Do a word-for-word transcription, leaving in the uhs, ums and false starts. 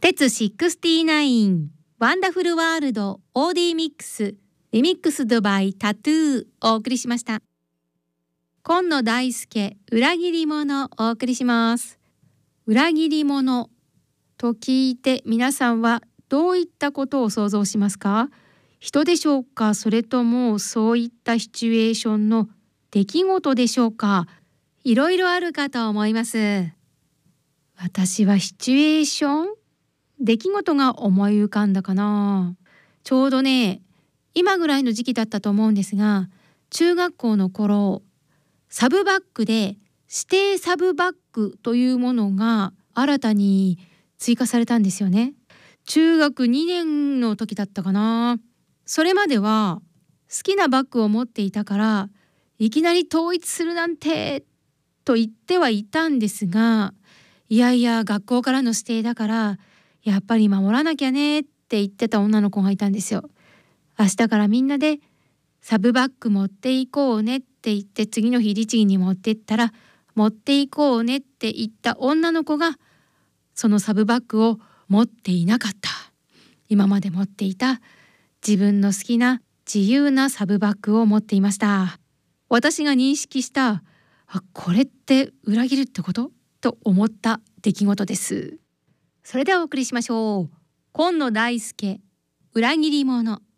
鉄ろくじゅうきゅうワンダフルワールド オーディー ミックスリミックスドバイタトゥーお送りしました。今野大輔裏切り者お送りします。裏切り者と聞いて皆さんはどういったことを想像しますか？人でしょうか、それともそういったシチュエーションの出来事でしょうか。いろいろあるかと思います。私はシチュエーション出来事が思い浮かんだかな。ちょうどね、今ぐらいの時期だったと思うんですが、中学校の頃サブバッグで指定サブバッグというものが新たに追加されたんですよね。中学にねんの時だったかな。それまでは好きなバッグを持っていたからいきなり統一するなんてと言ってはいたんですが、いやいや学校からの指定だからやっぱり守らなきゃねって言ってた女の子がいたんですよ。明日からみんなでサブバッグ持っていこうねって言って次の日律儀に持ってったら、持っていこうねって言った女の子がそのサブバッグを持っていなかった。今まで持っていた自分の好きな自由なサブバッグを持っていました。私が認識した、あ、これって裏切るってことと思った出来事です。それではお送りしましょう。今野大輔裏切り者。